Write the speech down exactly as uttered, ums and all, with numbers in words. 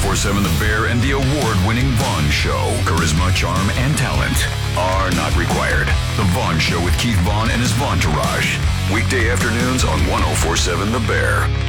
seven The Bear and the award-winning Vaughn Show. Charisma, charm, and talent are not required. The Vaughn Show with Keith Vaughn and his Vaughntourage. Weekday afternoons on ten forty-seven The Bear.